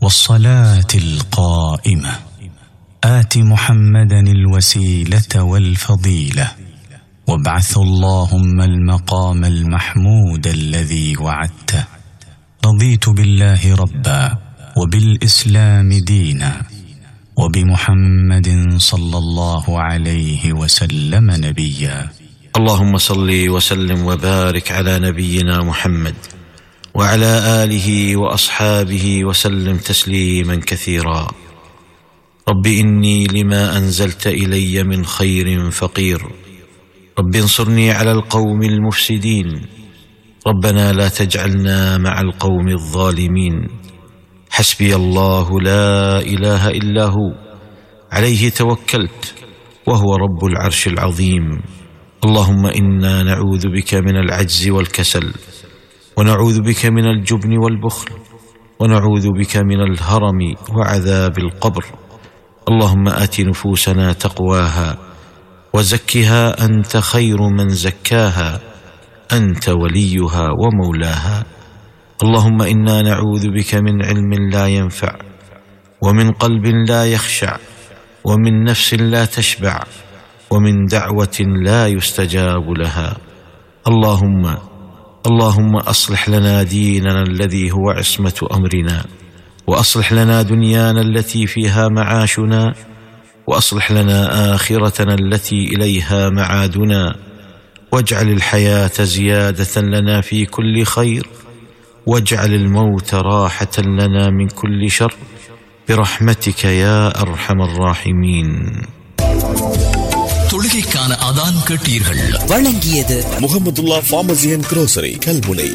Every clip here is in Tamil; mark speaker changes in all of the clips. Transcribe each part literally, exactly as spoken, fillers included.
Speaker 1: والصلاة القائمة آت محمدا الوسيلة والفضيلة وابعث اللهم المقام المحمود الذي وعدته رضيت بالله ربا وبالإسلام دينا وبمحمد صلى الله عليه وسلم نبيا.
Speaker 2: اللهم صل وسلم وبارك على نبينا محمد وعلى آله وأصحابه وسلم تسليما كثيرا. رب إني لما أنزلت إلي من خير فقير، رب انصرني على القوم المفسدين، ربنا لا تجعلنا مع القوم الظالمين. حسبي الله لا إله إلا هو عليه توكلت وهو رب العرش العظيم. اللهم إنا نعوذ بك من العجز والكسل، ونعوذ بك من الجبن والبخل، ونعوذ بك من الهرم وعذاب القبر. اللهم آت نفوسنا تقواها وزكها أنت خير من زكاها، أنت وليها ومولاها. اللهم إنا نعوذ بك من علم لا ينفع، ومن قلب لا يخشع، ومن نفس لا تشبع، ومن دعوة لا يستجاب لها. اللهم اللهم أصلح لنا ديننا الذي هو عصمة أمرنا، وأصلح لنا دنيانا التي فيها معاشنا، وأصلح لنا آخرتنا التي إليها معادنا، واجعل الحياة زيادة لنا في كل خير، واجعل الموت راحة لنا من كل شر برحمتك يا أرحم الراحمين.
Speaker 3: தொழுகைக்கான அதான் கேட்டீர்கள்.
Speaker 4: வழங்கியது Mahmudullah pharmacy and grocery Kalmunai.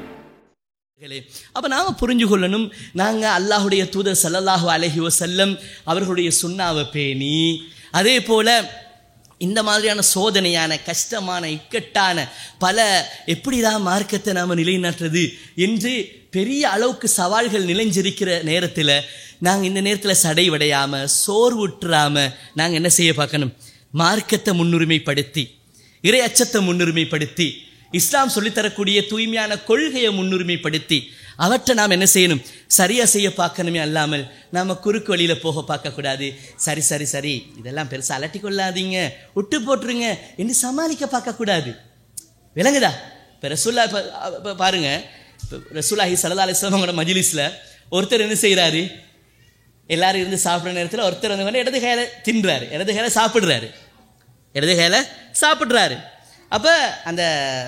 Speaker 5: அப்ப நாம புரிஞ்சு கொள்ளணும், நாங்க அல்லாஹுடைய தூதர் ஸல்லல்லாஹு அலைஹி வஸல்லம் அவர்களுடைய சுன்னாவை பேணி, அதே போல இந்த மாதிரியான சோதனையான கஷ்டமான இக்கட்டான பல எப்படிதான் மார்க்கத்தை நாம நிலைநாட்டுறது என்று பெரிய அளவுக்கு சவால்கள் நிலைஞ்சிருக்கிற நேரத்தில் நாங்கள் இந்த நேரத்தில் சடைவடையாம சோர்வுற்றாம நாங்கள் என்ன செய்ய பார்க்கணும்? மார்க்கத்தை முன்னுரிமைப்படுத்தி, இறை அச்சத்தை முன்னுரிமைப்படுத்தி, இஸ்லாம் சொல்லித்தரக்கூடிய தூய்மையான கொள்கையை முன்னுரிமைப்படுத்தி அவற்றை நாம் என்ன செய்யணும்? சரியா செய்ய பார்க்கணுமே அல்லாமல் நாம் குறுக்கு வழியில் போக பார்க்கக்கூடாது. சரி சரி சரி இதெல்லாம் பெருசாக அலட்டி கொள்ளாதீங்க, விட்டு போட்டுருங்க என்று சமாளிக்க பார்க்கக்கூடாது. விளங்குதா? இப்போ ரசூல்லா இப்போ பாருங்க, ரசூலுல்லாஹி ஸல்லல்லாஹு அலைஹி வஸல்லம் மஜ்லிஸில் ஒருத்தர் என்ன செய்கிறாரு? எல்லாரும் இருந்து சாப்பிட்ற நேரத்தில் ஒருத்தர் வந்து இடது கையில் தின்றாரு, இடது கையில் சாப்பிட்றாரு, இடது கையில் சாப்பிட்றாரு. அப்போ அந்த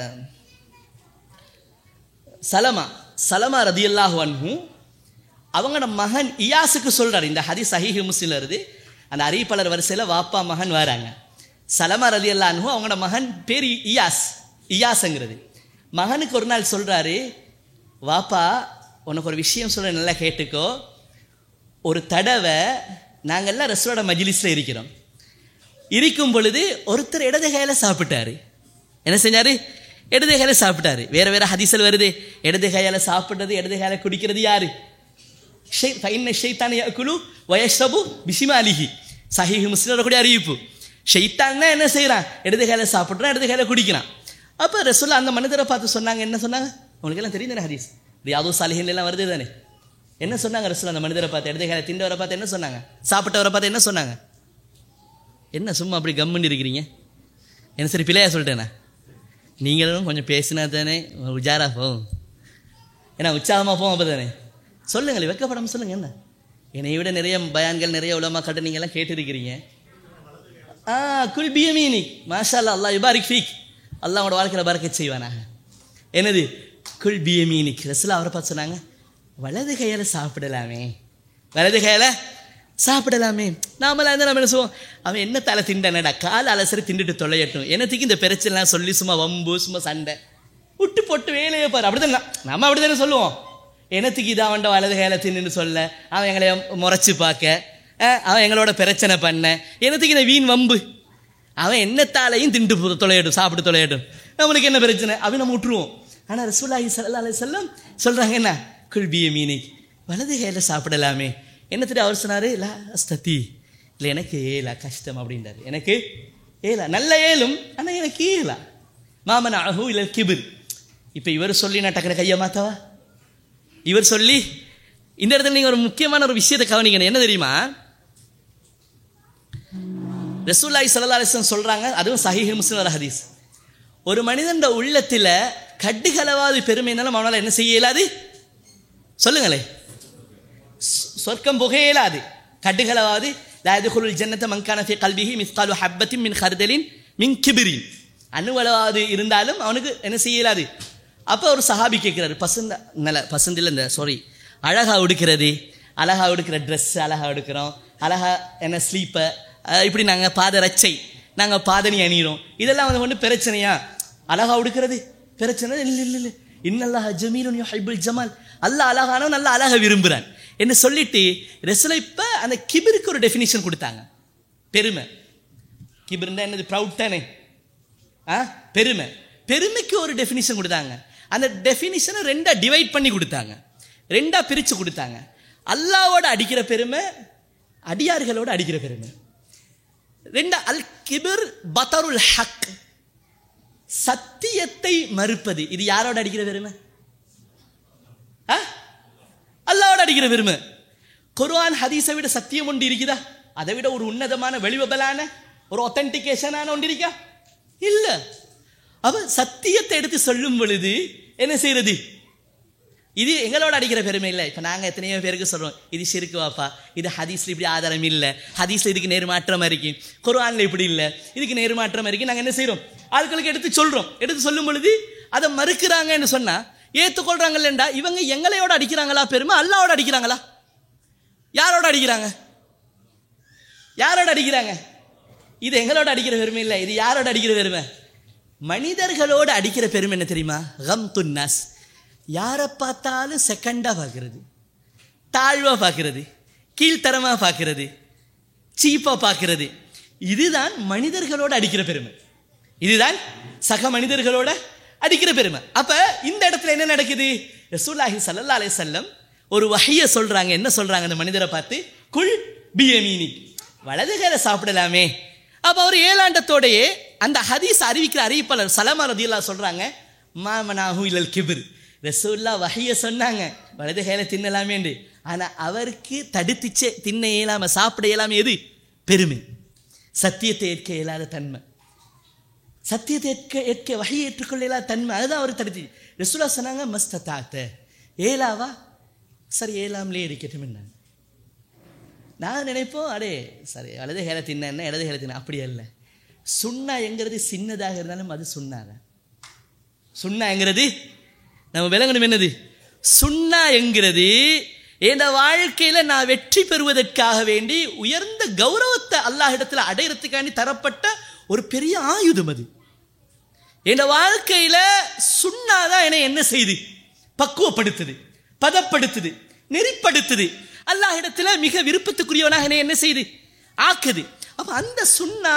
Speaker 5: சலமா சலமா ரதியல்லாஹு அன்ஹு அவங்களோட மகன் இயாஸுக்கு சொல்கிறார். இந்த ஹதீஸ் சஹீஹ் முஸ்லிம்ல இருந்து அந்த அறிவிப்பாளர் வரிசையில் வாப்பா மகன் வராங்க. சலமா ரதியல்லாஹு அன்ஹு அவங்களோட மகன் பேர் இயாஸ், இயாஸுங்கிறது. மகனுக்கு ஒரு நாள் சொல்கிறாரு, வாப்பா உனக்கு ஒரு விஷயம் சொல்ல, நல்லா கேட்டுக்கோ. ஒரு தடவை நாங்கள்லாம் ரசூலோட மஜ்லிஸில் இருக்கிறோம், இருக்கும் பொழுது ஒருத்தர் இடது கையில் சாப்பிட்டாரு. என்ன செஞ்சாரு? இடது கையில் சாப்பிட்டாரு. வேற வேற ஹதீஸில் வருது, இடது கையால் சாப்பிட்றது, இடது கையில் குடிக்கிறது யாரு? ஷைத்தான் யஅகுலு வயஷ்ரபு பிஷிமாலிஹி. சஹீஹ் முஸ்லிம் கூட அறிவிப்பு. ஷைத்தான் என்ன செய்யறான்? இடது கையில் சாப்பிட்றான், இடது கையில் குடிக்கிறான். அப்போ ரசூலுல்லாஹ் அந்த மனிதரை பார்த்து சொன்னாங்க, என்ன சொன்னாங்க? உங்களுக்கு எல்லாம் தெரியும் தானே, ஹதீஸ் ரியாதுஸ் சாலிஹீன் எல்லாம் வருது தானே. என்ன சொன்னாங்க ரசூலுல்லாஹ் அந்த மனிதரை பார்த்து? இடது கையில் திண்டவரை பார்த்து என்ன சொன்னாங்க? சாப்பிட்டவரை பார்த்து என்ன சொன்னாங்க? என்ன சும்மா அப்படி கம்முன்னு இருக்கிறீங்க? என்ன சரி பிள்ளையா சொல்லிட்டேண்ணா? நீங்களும் கொஞ்சம் பேசினா தானே உஜாரா போகும், ஏன்னா உற்சாகமாக போகும். அப்போ தானே சொல்லுங்கள், வெக்கப்படாமல் சொல்லுங்கள். என்ன என்னை விட நிறைய பயான்கள் நிறைய உலமா கட்ட நீங்கள்லாம் கேட்டிருக்கிறீங்க. ஆ குல் பியமீனிக் மாஷா அல்லாஹ், அல்லாஹ் யுபாரிக் ஃபீக், அல்லாஹ் உங்களோட வாழ்க்கையில் பரக்கத் செய்வானாக. என்னது குல் பியமீனிக்? ரசூலுல்லாஹ் அவரை பார்த்து சொன்னாங்க, வலது கையால் சாப்பிடலாமே, வலது கையால் சாப்பிடலாமே. நாமெல்லாம் இருந்தால் நம்ம என்ன சொல்லுவோம்? அவன் என்ன தலை திண்டானடா, கால அலசரி திண்டுட்டு தொலையட்டும், என்னத்துக்கு இந்த பிரச்சனைலாம் சொல்லி சும்மா வம்பு சும்மா சண்டை விட்டு போட்டு வேலையை பாரு. அப்படிதான் நம்ம அப்படி தானே சொல்லுவோம். என்னத்துக்கு இதை அவன்ட வலது கையில தின்னு சொல்ல, அவன் எங்களை முறைச்சு பார்க்க, அவன் எங்களோட பிரச்சனை பண்ண, என்னத்துக்கு இந்த வீண் வம்பு, அவன் என்னத்தாலையும் திண்டு தொலையட்டும், சாப்பிட்டு தொலையட்டும், நம்மளுக்கு என்ன பிரச்சனை அப்படின்னு நம்ம விட்டுருவோம். ஆனால் ரசூலுல்லாஹி ஸல்லல்லாஹு அலைஹி வஸல்லம் சொல்றாங்க என்ன? குல் பியமீனிக், வலது கையில் சாப்பிடலாமே. என்னத்துட்டு அவர் சொன்னார், லா அஸ்ததி, இல்லை எனக்கு ஏலா கஷ்டம் அப்படின்றாரு. எனக்கு ஏலா நல்ல ஏலும், ஆனால் எனக்கு ஏலா மாமன் அஹூ இல்லை கிபிர். இப்போ இவர் சொல்லி நான் டக்குற கையை மாத்தவா? இவர் சொல்லி இந்த இடத்துல நீங்க ஒரு முக்கியமான ஒரு விஷயத்தை கவனிக்கணும். என்ன தெரியுமா? ரசூலுல்லாஹி ஸல்லல்லாஹு அலைஹி வஸல்லம் சொல்றாங்க, அதுவும் சஹீஹ் முஸ்லிம் ஒரு ஹதீஸ், ஒரு மனிதன் உள்ளத்துல கட்டுகளவாது பெருமைனாலும் அவனால என்ன செய்ய இயலாது? சொல்லுங்களே, சொர்க்கம் புக இயலாது. கட்டுகளவாது லா யதுகுலுல் ஜன்னத மன் கான ஃபீ கல்பிஹி மிஸ்காலு ஹப்பத்தின் மின் ஹர்தலின் மின் கிப்ரின், அணுவளவாது இருந்தாலும் அவனுக்கு என்ன செய்ய இயலாது. அப்போ ஒரு சஹாபி கேட்கிறாரு, பசந்த நல்ல பசந்தில் இந்த சாரி அழகா உடுக்கிறது, அழகா உடுக்கிற ட்ரெஸ் அழகா எடுக்கிறோம், அழகா என்ன ஸ்லீப்பர், இப்படி நாங்கள் பாத ரச்சை, நாங்கள் பாதணி அணிகிறோம், இதெல்லாம் வந்து ஒன்று பிரச்சனையா? அழகா உடுக்கிறது பிரச்சனை இல்லை. இல்லை இல்லை இன்னல்லாஹ் ஜமீலுன் யுஹிப்புல் ஜமால், அல்லாஹ் அழகானவன், நல்லா அழகா விரும்புகிறான் என்று சொல்லிட்டு ரசூல் இப்போ அந்த கிபிருக்கு ஒரு டெஃபினிஷன் கொடுத்தாங்க. பெருமை, கிபிர்னா என்னது? ப்ரவுட் தானே. ஆ பெருமை, பெருமைக்கு ஒரு டெஃபினிஷன் கொடுத்தாங்க. அந்த டெஃபினிஷனை ரெண்டா டிவைட் பண்ணி கொடுத்தாங்க, ரெண்டா பிரித்து கொடுத்தாங்க. அல்லாவோட அடிக்கிற பெருமை, அடியார்களோட அடிக்கிற பெருமை. ரெண்டா அல் கிபிர் பதருல் ஹக், சத்தியத்தை மறுப்பது. இது யாரோட அடிக்கிற பெருமை? அல்லாவோட அடிக்கிற பெருமை. குர்ஆன் ஹதீஸை விட சத்தியம் ஒன்று இருக்குதா? அதை விட ஒரு உன்னதமான வெளிவபலான ஒரு ஒத்தன்டிகேஷனான ஒன்று இருக்கா? இல்ல. அவ சத்தியத்தை எடுத்து சொல்லும் பொழுது என்ன செய்யறது? இது எங்களோட அடிக்கிற பெருமை இல்லை. இப்போ நாங்கள் எத்தனையோ பேருக்கு சொல்கிறோம், இது ஷிர்க் வாப்பா, இது ஹதீஸில் இப்படி ஆதாரம் இல்லை, ஹதீஸில் இதுக்கு நேர்மாற்றமாக இருக்கு, குர்ஆனில் இப்படி இல்லை, இதுக்கு நேர்மாற்றமாக இருக்கு. நாங்கள் என்ன செய்கிறோம்? ஆட்களுக்கு எடுத்து சொல்கிறோம். எடுத்து சொல்லும் பொழுது அதை மறுக்கிறாங்கன்னு சொன்னால் ஏற்றுக்கொள்கிறாங்கல்லண்டா, இவங்க எங்களையோட அடிக்கிறாங்களா பெருமை? அல்லாவோட அடிக்கிறாங்களா? யாரோட அடிக்கிறாங்க? யாரோட அடிக்கிறாங்க? இது எங்களோட அடிக்கிற பெருமை இல்லை. இது யாரோட அடிக்கிற பெருமை? மனிதர்களோட அடிக்கிற பெருமை. என்ன தெரியுமா? கம்துன் நாஸ், யாரை பார்த்தாலும் செகண்டாக பார்க்கறது, தாழ்வாக பார்க்கறது, கீழ்த்தரமாக பார்க்கறது, சீப்பாக பார்க்கறது. இதுதான் மனிதர்களோட அடிக்கிற பெருமை. இதுதான் சக மனிதர்களோட அடிக்கிற பெருமை. அப்போ இந்த இடத்துல என்ன நடக்குது? ரசூலுல்லாஹி ஸல்லல்லாஹு அலைஹி வஸல்லம் ஒரு வஹியை சொல்கிறாங்க. என்ன சொல்கிறாங்க அந்த மனிதரை பார்த்து? குல் பியமீனி, வலது கையில சாப்பிடலாமே. அப்போ அவர் ஏழாண்டத்தோடையே அந்த ஹதீஸ் அறிவிக்கிற அறிவிப்பாளர் சலமா ரதியல்லாஹு சொல்கிறாங்க, மாமனாஹு இலல் கிபிர். ரசூலுல்லாஹ் வஹியை சொன்னாங்க வலது கையில தின்னலாமேண்டு, ஆனால் அவருக்கு தடுத்துச்சே தின்ன இயலாம, சாப்பிட இயலாம. எது? பெருமை, சத்தியத்தை ஏற்க இயலாத தன்மை, சத்தியத்தை ஏற்க ஏற்க வஹியை ஏற்றுக்கொள்ள இயலாத தன்மை, அதுதான் அவர் தடுத்து. ரசூலுல்லாஹ் சொன்னாங்க மஸ்ததாத்த, ஏலாவா சரி ஏலாமலே இருக்கட்டும். என்ன நான் நினைப்போம், அடே சரி வலது கையில தின்ன இடது கையில தின்ன, அப்படி அல்ல. சுன்னா என்கிறது சின்னதாக இருந்தாலும் அது சுன்னாதான். சுன்னா என்கிறது நம்ம விளங்கணும். என்னது சுன்னா என்கிறது? என் வாழ்க்கையில் நான் வெற்றி பெறுவதற்காக வேண்டி உயர்ந்த கௌரவத்தை அல்லாஹ்விடத்தில் அடையிறதுக்காண்டி தரப்பட்ட ஒரு பெரிய ஆயுதம். அது என் வாழ்க்கையில் சுன்னாதான் என்னை என்ன செய்து பக்குவப்படுத்துது, பதப்படுத்துது, நெறிப்படுத்துது, அல்லாஹ்விடத்தில் மிக விருப்பத்துக்குரியவனாக என்னை என்ன செய்து ஆக்குது. அப்போ அந்த சுன்னா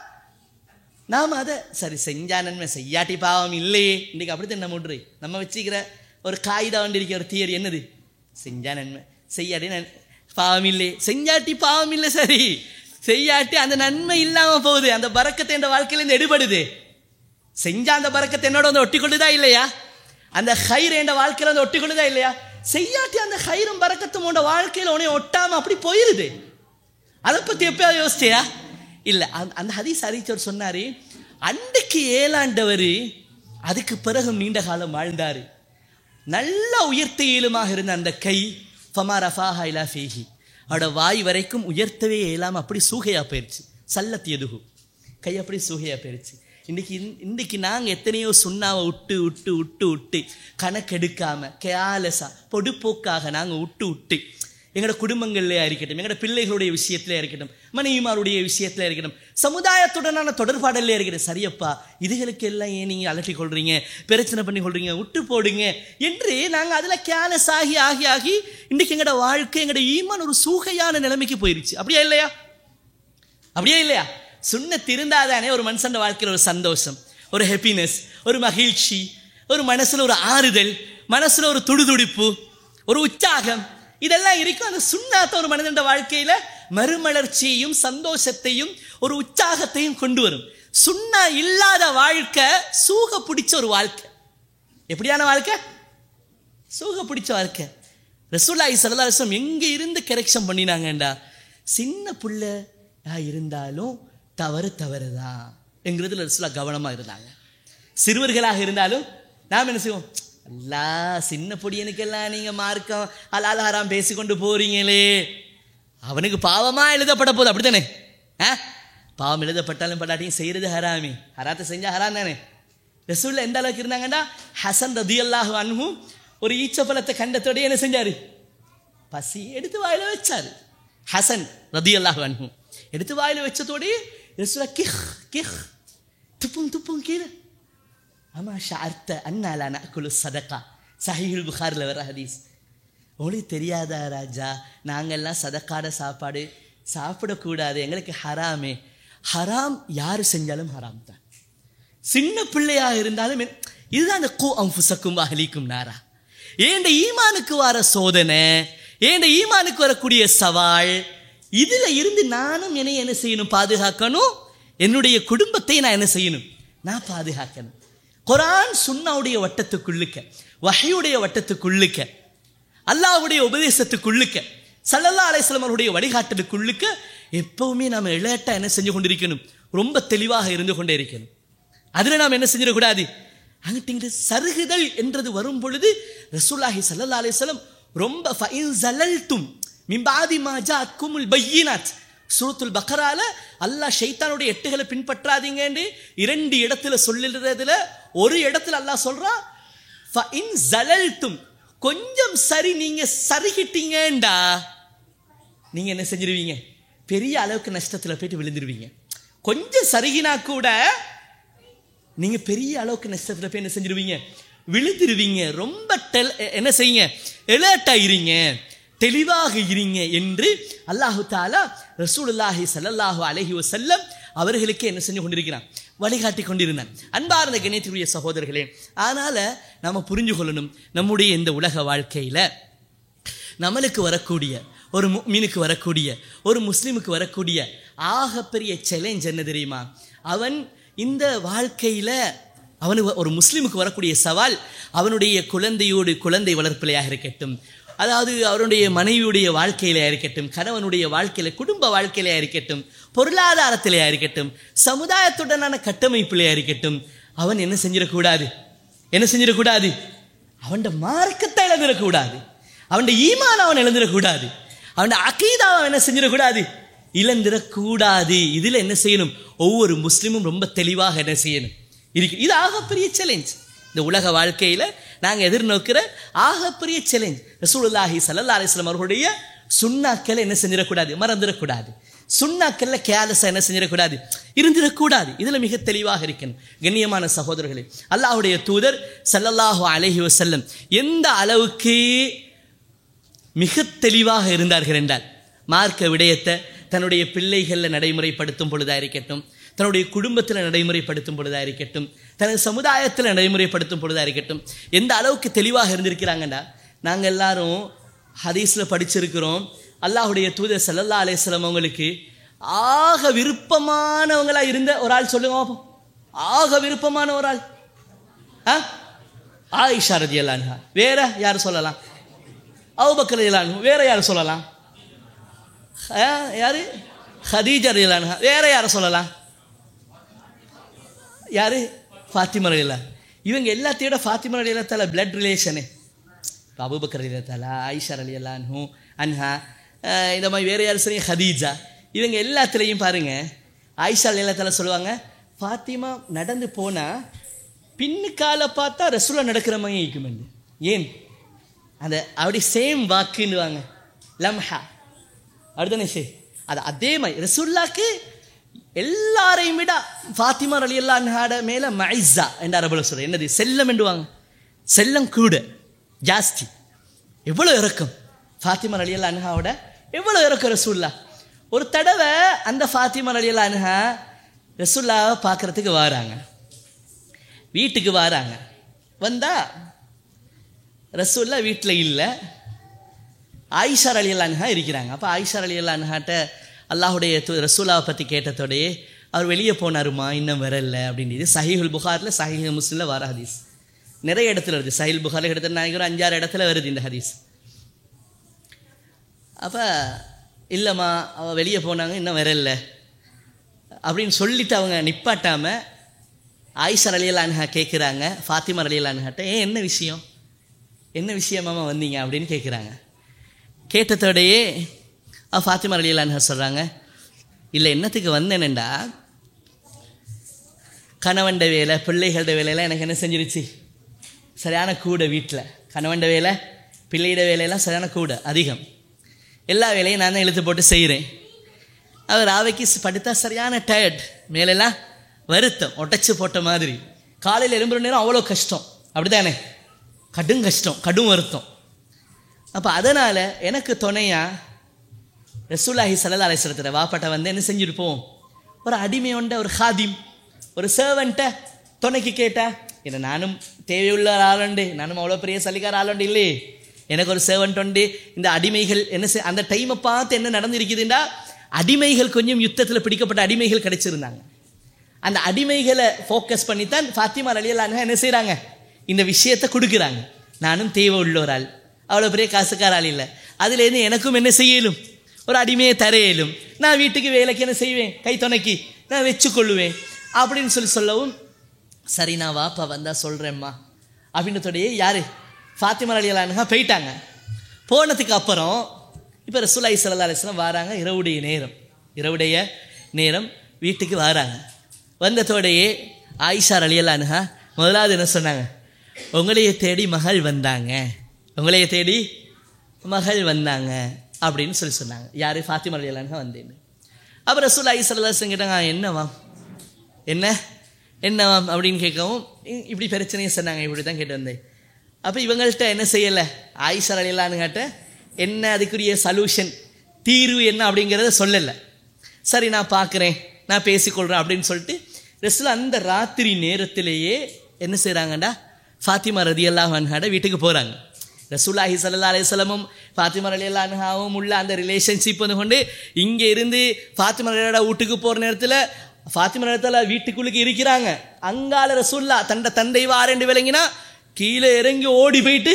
Speaker 5: நாம் அதை சரி செஞ்சா நன்மை, செய்யாட்டி பாவம் இல்லையே. இன்றைக்கு அப்படி தான் நம்ம விட்ரு நம்ம வச்சுக்கிற ஒரு காகிதா வண்டி இருக்கிற ஒரு தியரி என்னது? செஞ்சா நன்மை, செய்யாட்டி நன் பாவம் இல்லை, செஞ்சாட்டி பாவம் இல்லை. சரி செய்யாட்டி அந்த நன்மை இல்லாமல் போகுது, அந்த பரக்கத்தை என் வாழ்க்கையிலேருந்து எடுபடுது. செஞ்சா அந்த பரக்கத்தை என்னோட வந்து ஒட்டி கொள்ளுதா இல்லையா? அந்த ஹைர் என் வாழ்க்கையில் வந்து ஒட்டி கொள்ளுதா இல்லையா? செய்யாட்டி அந்த ஹைரும் பரக்கத்தும் உன்னோட வாழ்க்கையில் உன்னை ஒட்டாமல் அப்படி போயிருது. அதை பற்றி எப்பயாவது யோசிச்சியா? இல்லை. அந்த ஹதீஸ் அறிவிச்சவர் சொன்னார், அன்றைக்கு ஏழாண்டவர் அதுக்கு பிறகு நீண்ட காலம் வாழ்ந்தார். நல்ல உயர்த்த இயலுமாக இருந்த அந்த கை ஃபமா ரஃபாஹா இலா ஃபீஹி, அவரோட வாய் வரைக்கும் உயர்த்தவே இயலாமல் அப்படி சூகையாக போயிடுச்சு. சல்லத் எதுகு, கை அப்படி சூகையாக போயிடுச்சு. இன்றைக்கி இன்றைக்கி நாங்கள் எத்தனையோ சுண்ணாவை விட்டு விட்டு விட்டு விட்டு கணக்கெடுக்காமல் கேலஸா பொடுப்போக்காக நாங்கள் விட்டு விட்டு எங்களோட குடும்பங்கள்லேயே இருக்கட்டும், எங்களோட பிள்ளைகளுடைய விஷயத்திலே இருக்கட்டும், மனைவிமாருடைய விஷயத்தில் இருக்கட்டும், சமுதாயத்துடனான தொடர்பாடலே இருக்கட்டும், சரியப்பா இதுகளுக்கு எல்லாம் ஏன் நீங்கள் அலட்டி கொள்றீங்க, பிரச்சனை பண்ணி கொள்றீங்க, விட்டு போடுங்க என்று நாங்கள் அதில் கேலஸ் ஆகி ஆகி ஆகி இன்றைக்கி எங்களோட வாழ்க்கை, எங்களோட ஈமான் ஒரு சூகையான நிலைமைக்கு போயிடுச்சு. அப்படியா இல்லையா? அப்படியே இல்லையா? சுன்னத் இருந்தாதானே ஒரு மனுஷன் வாழ்க்கையில் ஒரு சந்தோஷம், ஒரு ஹாப்பினஸ், ஒரு மகிழ்ச்சி, ஒரு மனசில் ஒரு ஆறுதல், மனசில் ஒரு துடிதுடிப்பு, ஒரு உற்சாகம், இதெல்லாம் இருக்கும். அந்த சுன்னாத்த ஒரு மனிதன் வாழ்க்கையில் மறுமலர்ச்சியையும் சந்தோஷத்தையும் ஒரு உற்சாகத்தையும் கொண்டு வரும். சுன்னா இல்லாத வாழ்க்கை சூக பிடிச்ச ஒரு வாழ்க்கை. எப்படியான வாழ்க்கை? சூக பிடிச்ச வாழ்க்கை. ரசூலுல்லாஹி ஸல்லல்லாஹு அலைஹி வஸல்லம் எங்கே இருந்து கரெக்ஷன் பண்ணினாங்கண்டா, சின்ன பிள்ளையா இருந்தாலும் தவறு தவறுதான் என்கிறதுல ரசூலுல்லாஹ் கவனமாக இருந்தாங்க. சிறுவர்களாக இருந்தாலும் நாம் என்ன செய்வோம், அல்லா சின்ன பொடியனுக்கெல்லாம் நீங்கள் மார்க்கம் ஹலால் ஹராம் பேசிக்கொண்டு போறீங்களே, அவனுக்கு பாவமாக எழுதப்பட போகுது, அப்படித்தானே? ஆ பாவம் எழுதப்பட்டாலும் பட்டாட்டியும் செய்கிறது ஹராமி, ஹராத்தை செஞ்சால் ஹராம் தானே. ரசூலுல்லாஹ் எந்த அளவுக்கு இருந்தாங்கன்னா, ஹசன் ரதியல்லாஹு அன்ஹு ஒரு ஈச்சப்பழத்தை கண்டத்தோடய என்ன செஞ்சார், பசி எடுத்து வாயில வச்சார். ஹசன் ரதியல்லாஹு அன்ஹு எடுத்து வாயில வச்சதோடய ரசூலுல்லாஹ் கிஹ் கிஹ் துப்பும் துப்பும் கீழே. ஆமா ஷார்த்த அன்னாலா நஅகுலு சதகா, சஹீஹுல் புகாரில் வர ஹதீஸ். உங்களுக்கு தெரியாதா ராஜா, நாங்கள்லாம் சதக்காட சாப்பாடு சாப்பிடக்கூடாது, எங்களுக்கு ஹராமே. ஹராம் யார் செஞ்சாலும் ஹராம் தான், சின்ன பிள்ளையாக இருந்தாலும். இதுதான் அந்த கூ அன்ஃபுஸக்கும் அஹ்லீக்கும் நாரா. ஏண்ட ஈமானுக்கு வர சோதனை, ஏண்ட ஈமானுக்கு வரக்கூடிய சவால், இதுல இருந்து நானும் என்னை என்ன செய்யணும், பாதுகாக்கணும். என்னுடைய குடும்பத்தை நான் என்ன செய்யணும், நான் பாதுகாக்கணும். குர்ஆன் சுன்னாவுடைய வட்டத்துக்குள்ளுக்க, வஹ்யுடைய வட்டத்துக்குள்ளுக்க, அல்லாஹ்வுடைய உபதேசத்துக்குள்ளுக்க, ஸல்லல்லாஹு அலைஹி வஸல்லம் அவருடைய வழிகாட்டலுக்குள்ளுக்க எப்பவுமே நாம் இளையட்டா என்ன செஞ்சு கொண்டிருக்கணும், ரொம்ப தெளிவாக இருந்து கொண்டே இருக்கணும். அதில் நாம் என்ன செஞ்சிடக்கூடாது, அங்கிட்டு சருகுதல் என்றது வரும் பொழுது ரசூலுல்லாஹி ஸல்லல்லாஹு அலைஹி வஸல்லம் ரொம்ப ஃபஇன் ஸலல்தும் மின் பாதி மா ஜாஅத்குமுல் பையினாத், சூரத்துல் பக்ரால அல்லாஹ் ஷைத்தானுடைய எட்டுகளை பின்பற்றாதீங்கன்னு இரண்டு இடத்துல சொல்லுறதுல ஒரு இடத்துல அல்லாஹ் சொல்றா, ஃபஇன் ஸலல்தும் கொஞ்சம் சரி நீங்க சருகிட்டீங்கண்டா நீங்க என்ன செஞ்சிருவீங்க, பெரிய அளவுக்கு நஷ்டத்தில் போயிட்டு விழுந்துருவீங்க. கொஞ்சம் சருகினா கூட நீங்க பெரிய அளவுக்கு நஷ்டத்தில் போய் என்ன செஞ்சிருவீங்க, விழுந்துருவீங்க. ரொம்ப டெல் என்ன செய்யுங்க, எலர்ட்டா இருங்க, தெளிவாக இருங்க என்று அல்லாஹு தாலா ரசூலுல்லாஹி ஸல்லல்லாஹு அலைஹி வஸல்லம் அவர்களுக்கு என்ன செஞ்சு கொண்டிருக்கிறான், வழிகாட்டி கொண்டிருந்தான். அன்பார்ந்த கண்ணியத்திற்குரிய சகோதரர்களே, அதனால நாம புரிஞ்சு கொள்ளணும், நம்முடைய இந்த உலக வாழ்க்கையில நம்மளுக்கு வரக்கூடிய ஒரு முஃமினுக்கு வரக்கூடிய ஒரு முஸ்லிமுக்கு வரக்கூடிய ஆகப்பெரிய சேலஞ்ச் என்ன தெரியுமா, அவன் இந்த வாழ்க்கையில அவனுக்கு ஒரு முஸ்லிமுக்கு வரக்கூடிய சவால் அவனுடைய குழந்தையோடு குழந்தை வளர்ப்பிலையாக இருக்கட்டும், அதாவது அவனுடைய மனைவியுடைய வாழ்க்கையிலையாக இருக்கட்டும், கணவனுடைய வாழ்க்கையில குடும்ப வாழ்க்கையிலையாக இருக்கட்டும், பொருளாதாரத்திலையாக இருக்கட்டும், சமுதாயத்துடனான கட்டமைப்பிலையாக இருக்கட்டும், அவன் என்ன செஞ்சிடக்கூடாது, என்ன செஞ்சிடக்கூடாது, அவன் மார்க்கத்தை இழந்துடக்கூடாது, அவன் ஈமான அவன் இழந்துடக்கூடாது, அவன் அகீதாவை அவன் என்ன செஞ்சிடக்கூடாது, இழந்துடக்கூடாது. இதுல என்ன செய்யணும், ஒவ்வொரு முஸ்லிமும் ரொம்ப தெளிவாக என்ன செய்யணும் இருக்கு. இது ஆகப்பெரிய சேலஞ்ச். இந்த உலக வாழ்க்கையில நாங்கள் எதிர்நோக்கிற ஆகப்பெரிய சேலஞ்ச். ரசூலுல்லாஹி ஸல்லல்லாஹு அலைஹி வஸல்லம் அவர்களுடைய சுன்னாக்களை என்ன செஞ்சிடக்கூடாது, மறந்துடக்கூடாது. சுன்னாக்கள்ல கேலஸா என்ன செஞ்சிடக்கூடாது, இருந்திடக்கூடாது. இதுல மிக தெளிவாக இருக்கணும். கண்ணியமான சகோதரர்களே, அல்லாஹ்வுடைய தூதர் ஸல்லல்லாஹு அலைஹி வஸல்லம் எந்த அளவுக்கு மிக தெளிவாக இருந்தார்கள் என்றால், மார்க்க விடயத்தை தன்னுடைய பிள்ளைகளில் நடைமுறைப்படுத்தும் பொழுதாக இருக்கட்டும், தன்னுடைய குடும்பத்தில் நடைமுறைப்படுத்தும் பொழுதாக இருக்கட்டும், தனது சமுதாயத்தில் நடைமுறைப்படுத்தும் பொழுதாக இருக்கட்டும், எந்த அளவுக்கு தெளிவாக இருந்திருக்கிறாங்கண்டா, நாங்கள் எல்லாரும் ஹதீஸில் படிச்சிருக்கிறோம், அல்லாஹுடைய தூதர் ஸல்லல்லாஹு அலைஹி வஸல்லம் அவங்களுக்கு ஆக விருப்பமானவங்களா இருந்த ஒரு ஆள் சொல்லுங்க பாப்போம். ஆக விருப்பமான ஒரு ஆள் ஆயிஷா ரலியல்லாஹு அன்ஹா. வேற யார் சொல்லலாம்? அபூபக்கர் ரலியல்லாஹு அன்ஹு. வேற யார் சொல்லலாம்? யாரு? ஹதீஜா ரலியல்லாஹு அன்ஹா. வேற யாரை சொல்லலாம்? யாரு? ஃபாத்திமா ரலியல்லாஹு. இவங்க எல்லாத்தையோட ஃபாத்திமா ரலியல்லாஹு தஆலா பிளட் ரிலேஷனு. அபூபக்கர் ரலியல்லாஹு தஆலா, ஆயிஷா ரலியல்லாஹு அன்ஹு அன்ஹா, இந்த மாதிரி வேற யார் சொல்லுங்க, ஹதீஜா. இவங்க எல்லாத்துலேயும் பாருங்க, ஆயிஷா ரலியல்லாஹு தஆலா சொல்லுவாங்க, ஃபாத்திமா நடந்து போனா பின்னுக்கால பார்த்தா ரசூலா நடக்கிற மாதிரி இருக்குமெண்டு. ஏன்? அந்த அப்படி சேம் வாக்குன்னுவாங்க, லம்ஹா அப்படிதானே சே. அது அதே மாதிரி ரசூல்லாக்கு எல்லாரையும் விட ஃபாத்திமா ரலியல்லாஹு அன்ஹாட மேல மைஸா என்ற அரபுல சொல்ற என்னது, செல்லம் என்றுவாங்க. செல்லம் கூட ஜாஸ்தி. எவ்வளோ இறக்கம் ஃபாத்திமா ரலியல்லாஹு அன்ஹாவோட, எவ்வளோ இறக்கம் ரசூல்லா. ஒரு தடவை அந்த ஃபாத்திமா ரலியல்லாஹு அன்ஹா ரசூல்லாவை பார்க்கறதுக்கு வராங்க, வீட்டுக்கு வராங்க. வந்தா ரசூல்லா வீட்டில் இல்லை, ஆயிஷா ரலியல்லாஹு அன்ஹா இருக்கிறாங்க. அப்போ ஆயிஷா ரலியல்லாஹு அன்ஹாட்ட அல்லாஹுடைய ரசூலாவை பற்றி கேட்டதோடையே அவர் வெளியே போனாருமா, இன்னும் வரல அப்படின்னு. இது சஹீஹுல் புகாரில் சஹீஹ் முஸ்லிமில் வர ஹதீஸ். நிறைய இடத்துல வருது. சஹீஹுல் புகாரில் எடுத்த நாயகர் அஞ்சாறு இடத்துல வருது இந்த ஹதீஸ். அப்போ இல்லைம்மா அவள் வெளியே போனாங்க இன்னும் வரல அப்படின்னு சொல்லிவிட்டு அவங்க நிப்பாட்டாமல் ஆயிஷா ரலியல்லாஹு அன்ஹா கேட்குறாங்க ஃபாத்திமா ரலியல்லாஹு அன்ஹாட்ட, ஏன் என்ன விஷயம் என்ன விஷயமாமா வந்தீங்க அப்படின்னு கேட்குறாங்க. கேட்டதோடையே ஃபாத்திமா ரலியல்லாஹு அன்ஹா சொல்கிறாங்க, இல்லை என்னத்துக்கு வந்தேனேண்டா கணவண்ட வேலை பிள்ளைகளோட வேலையெல்லாம் எனக்கு என்ன செஞ்சிருச்சு, சரியான கூட. வீட்டில் கணவண்ட வேலை பிள்ளையோட வேலையெல்லாம் சரியான கூட அதிகம். எல்லா வேலையும் நான் தான் இழுத்து போட்டு செய்கிறேன். அவர் ராவைக்கு படுத்தா சரியான டயர்ட், மேலெல்லாம் வருத்தம் ஒட்டச்சு போட்ட மாதிரி. காலையில் எழும்புற நேரம் அவ்வளோ கஷ்டம், அப்படி தானே, கடும் கஷ்டம் கடும் வருத்தம். அப்போ அதனால் எனக்கு துணையாக ரசூலுல்லாஹி ஸல்லல்லாஹு அலைஹி வஸல்லம் வாப்பாட்ட வந்து என்ன செஞ்சுருப்போம், ஒரு அடிமையோண்ட ஒரு ஹாதிம் ஒரு சர்வெண்ட்டை துணைக்கு கேட்டா, என்ன நானும் தேவையுள்ள ஆளுண்டு, நானும் அவ்வளோ பெரிய சலிக்கார ஆளுண்டு இல்லையே, எனக்கு ஒரு சர்வெண்ட் உண்டு. இந்த அடிமைகள் என்ன செய் அந்த டைமை பார்த்து என்ன நடந்திருக்குதுண்டா, அடிமைகள் கொஞ்சம் யுத்தத்தில் பிடிக்கப்பட்ட அடிமைகள் கிடைச்சிருந்தாங்க. அந்த அடிமைகளை ஃபோக்கஸ் பண்ணித்தான் ஃபாத்திமா ரலியல்லாஹு அன்ஹா என்ன செய்கிறாங்க, இந்த விஷயத்தை கொடுக்குறாங்க. நானும் தேவை உள்ள ஒரு ஆள், அவ்வளோ பெரிய காசுக்கார ஆள் இல்லை, அதுலேருந்து எனக்கும் என்ன செய்யலும், ஒரு அடிமையை தரையிலும், நான் வீட்டுக்கு வேலைக்கு என்ன செய்வேன், கை துணைக்கி நான் வச்சுக்கொள்ளுவேன் அப்படின்னு சொல்லி சொல்லவும், சரி நான் வாப்பா வந்தால் சொல்கிறேம்மா அப்படின்றதோடையே யார் ஃபாத்திமா ரலியல்லாஹு அன்ஹா போயிட்டாங்க. போனதுக்கு அப்புறம் இப்போ ரசூலுல்லாஹி ஸல்லல்லாஹு அலைஹி வஸல்லம் வராங்க. இரவுடைய நேரம் இரவுடைய நேரம் வீட்டுக்கு வராங்க. வந்ததோடையே ஆயிஷா ரலியல்லாஹு அன்ஹா முதலாவது என்ன சொன்னாங்க, உங்களையே தேடி மகள் வந்தாங்க, உங்களையே தேடி மகள் வந்தாங்க அப்படின்னு சொல்லி சொன்னாங்க. யார், ஃபாத்திமா ரலியல்லாஹு அன்ஹா வந்தேன்னு. அப்புறம் ரசூலுல்லாஹி ஸல்லல்லாஹு அலைஹி வஸல்லம் கேட்டாங்க, என்னவா என்ன என்னவா அப்படின்னு கேட்கவும் இப்படி பிரச்சனையை சொன்னாங்க. இப்படி தான் கேட்டு வந்தேன். அப்போ இவங்கள்ட்ட என்ன செய்யலை, ஆயிஷா ரலியல்லாஹு அன்ஹாட்ட என்ன அதுக்குரிய சல்யூஷன் தீர்வு என்ன அப்படிங்கிறத சொல்லலை. சரி நான் பார்க்குறேன் நான் பேசிக்கொள்கிறேன் அப்படின்னு சொல்லிட்டு ரசூல் அந்த ராத்திரி நேரத்திலேயே என்ன செய்கிறாங்கடா, ஃபாத்திமா ரலியல்லாஹு அன்ஹாட வீட்டுக்கு போகிறாங்க. ரசூலுல்லாஹி ஸல்லல்லாஹு அலைஹி வஸல்லம் ஃபாத்திமா ரலியல்லாஹு அன்ஹாவும் உள்ள அந்த ரிலேஷன்ஷிப் வந்து கொண்டு இங்கே இருந்து ஃபாத்திமா ரலியல்லாஹு வீட்டுக்கு போகிற நேரத்தில் ஃபாத்திமா ரலியல்லாஹு வீட்டுக்குள்ளுக்கு இருக்கிறாங்க. அங்கால ரசூல்லா தண்டை தந்தை வாரேண்டு விளங்கினா கீழே இறங்கி ஓடி போயிட்டு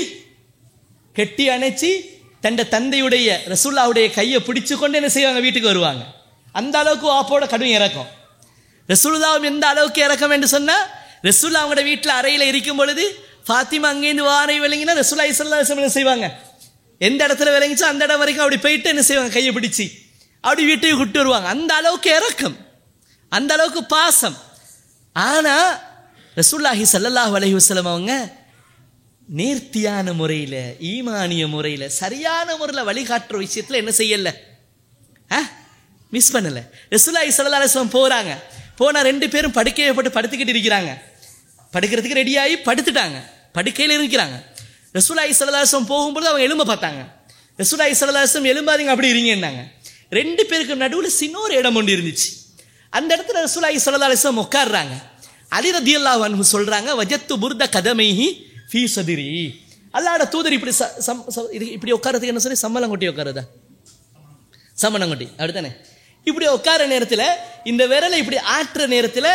Speaker 5: கெட்டி அணைச்சி தண்டை தந்தையுடைய ரசூல்லாவுடைய கையை பிடிச்சு கொண்டு என்ன செய்வாங்க, வீட்டுக்கு வருவாங்க. அந்த அளவுக்கு வாப்போட கடும் இறக்கம். ரசூலுல்லாவும் எந்த அளவுக்கு இறக்கம் என்று சொன்னால், ரசூல்லா அவங்களோட வீட்டில் அறையில் இருக்கும் பொழுது ஃபாத்திமா அங்கேருந்து வாரை விளங்கினா ரசூலுல்லாஹி ஸல்லல்லாஹு அலைஹி வஸல்லம் என்ன செய்வாங்க, எந்த இடத்துல விளங்கிச்சோ அந்த இடம் வரைக்கும் அப்படி போயிட்டு என்ன செய்வாங்க, கையை பிடிச்சி அப்படி வீட்டுக்கு கூப்பிட்டு வருவாங்க. அந்த அளவுக்கு இறக்கம், அந்த அளவுக்கு பாசம். ஆனால் ரசூலுல்லாஹி ஸல்லல்லாஹு அலைஹி வஸல்லம் அவங்க நேர்த்தியான முறையில் ஈமானிய முறையில் சரியான முறையில் வழிகாட்டுற விஷயத்தில் என்ன செய்யலை, ஆ மிஸ் பண்ணலை. ரசூலுல்லாஹி ஸல்லல்லாஹு அலைஹி வஸல்லம் போகிறாங்க. போனால் ரெண்டு பேரும் படுக்கையை போட்டு படுத்துக்கிட்டு இருக்கிறாங்க. படுக்கிறதுக்கு ரெடியாகி படுத்துட்டாங்க, படுக்கையில் இருக்கிறாங்க. ரசூலுல்லாஹி ஸல்லல்லாஹு அலைஹி வஸல்லம் போகும்போது அவங்க எலும்ப பார்த்தாங்க. ரசூலுல்லாஹி ஸல்லல்லாஹு அலைஹி வஸல்லம் எலும்பாதீங்க அப்படி இருங்கன்னாங்க. ரெண்டு பேருக்கு நடுவில் சின்னொரு இடம் ஒன்று இருந்துச்சு. அந்த இடத்துல ரசூலுல்லாஹி ஸல்லல்லாஹு அலைஹி வஸல்லம் உட்கார்றாங்க. அலி ரலியல்லாஹு அன்ஹு சொல்கிறாங்க, வஜத்து புர்த கதமைஹி ஃபீ சதிரி. அல்லாஹ்வோட தூதர் இப்படி இப்படி உட்காரத்துக்கு என்ன சொல்லி சம்மலம் கொட்டி உட்காரதா, சம்மணம் கொட்டி அப்படித்தானே, இப்படி உட்கார நேரத்தில் இந்த விரலை இப்படி ஆற்றுற நேரத்தில்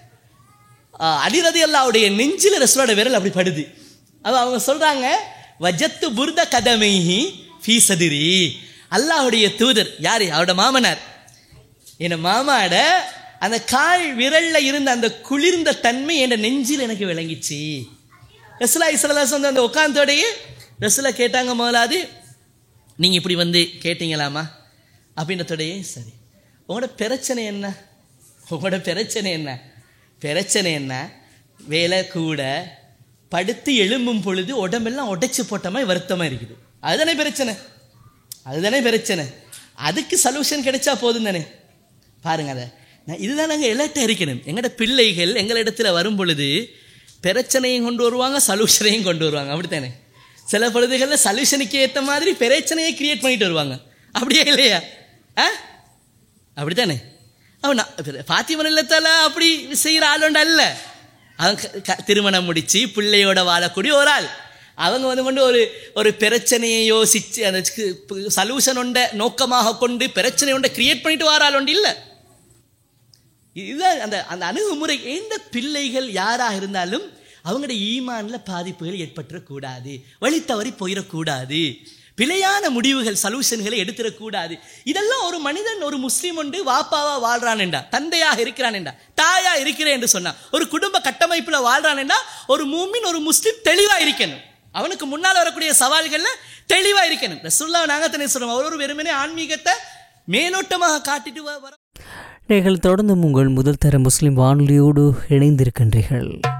Speaker 5: அலி ரலியல்லாஹுடைய நெஞ்சில் ரசூலோட விரல் அப்படி படுது. அது அவங்க சொல்கிறாங்க, வஜத்து புர்த கதமைஹி ஃபீ சதிரி. அல்லாஹ்வுடைய தூதர் யார், அவரோட மாமனார், என் மாமாட அந்த கால் விரலில் இருந்த அந்த குளிர்ந்த தன்மை என் நெஞ்சில் எனக்கு விளங்கிச்சு. ரசூலுல்லாஹி ஸல்லல்லாஹு அலைஹி வஸல்லம் அந்த உட்கார்ந்தோடையே ரசூலை கேட்டாங்க, முதலாவது நீங்கள் இப்படி வந்து கேட்டீங்களாமா அப்படின்றதோடையே, சரி உங்களோட பிரச்சனை என்ன, உங்களோட பிரச்சனை என்ன, பிரச்சனை என்ன, வேலை கூட படுத்து எழும்பும் பொழுது உடம்பெல்லாம் உடைச்சி போட்ட மாதிரி வருத்தமாக இருக்குது, அதுதானே பிரச்சனை, அதுதானே பிரச்சனை, அதுக்கு சொல்யூஷன் கிடைச்சா போதும் தானே. பாருங்க, அதை நான் இதுதான் நாங்கள் எலர்ட்டாக இருக்கணும். எங்களோட பிள்ளைகள் எங்களிடத்தில் வரும் பொழுது பிரச்சனையும் கொண்டு வருவாங்க, சொல்யூஷனையும் கொண்டு வருவாங்க, அப்படித்தானே. சில பொழுதுகளில் சொல்யூஷனுக்கு ஏற்ற மாதிரி பிரச்சனையை கிரியேட் பண்ணிட்டு வருவாங்க, அப்படியே இல்லையா, ஆ அப்படித்தானே. அவன் ஃபாத்திமா ரலியல்லாஹு அப்படி செய்கிற ஆளுண்டா இல்லை. அவங்க திருமணம் முடித்து பிள்ளையோட வாழக்கூடிய ஒரு ஆள். அவங்க வந்து கொண்டு ஒரு ஒரு பிரச்சனையை யோசித்து அந்த சொல்யூஷன் ஒன்றை நோக்கமாக கொண்டு பிரச்சனை ஒன்றை கிரியேட் பண்ணிட்டு வர ஆள் ஒன்று இல்லை. இதுதான் அந்த அந்த அணுகுமுறை. எந்த பிள்ளைகள் யாராக இருந்தாலும் அவங்களுடைய ஈமான்ல பாதிப்புகள் ஏற்பட்டுறக்கூடாது, வழி தவறி போயிடக்கூடாது. பிழையான முடிவுகள் சொல்யூஷன்களை எடுத்துடக்கூடாது. இதெல்லாம் ஒரு மனிதன் ஒரு முஸ்லீம் உண்டு வாப்பாவா வாழ்றான் என்றா, தந்தையாக இருக்கிறான் என்றா, தாயா இருக்கிறேன் என்று சொன்னா, ஒரு குடும்ப கட்டமைப்புல வாழ்றான் என்றா ஒரு மூமின் ஒரு முஸ்லீம் தெளிவா இருக்கணும். அவனுக்கு முன்னால் வரக்கூடிய சவால்கள்ல தெளிவா இருக்கணும். ரசூலுல்லாஹ் நாங்க தானே சொல்றோம், அவர் ஒரு வெறுமனே ஆன்மீகத்தை மேலோட்டமாக காட்டிட்டு வர.
Speaker 6: நீங்கள் தொடர்ந்து உங்கள் முதல் தர முஸ்லிம் வானொலியோடு இணைந்திருக்கின்றீர்கள்.